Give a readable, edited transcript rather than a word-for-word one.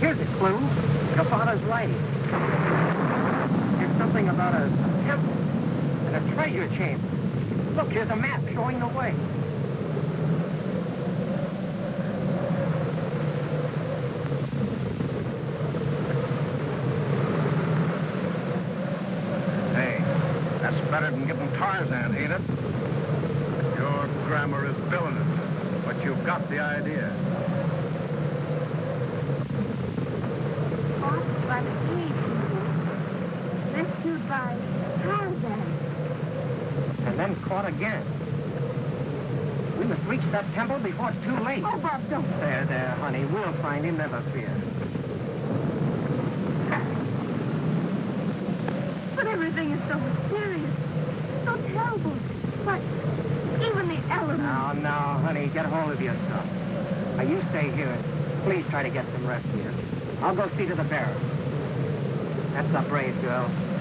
Here's a clue. Your father's right. There's something about a temple and a treasure chamber. Look, here's a map showing the way. Hey, that's better than getting Tarzan, ain't it? Your grammar is villainous, but you've got the idea. Caught by the cave people. Rescued by Tarzan. And then caught again. We must reach that temple before it's too late. Oh, Bob, don't. There, honey. We'll find him, never fear. But everything is so mysterious. So terrible. But even the elements. Now, honey, get hold of yourself. Now, you stay here and please try to get some rest here. I'll go see to the barracks. That's a brave girl.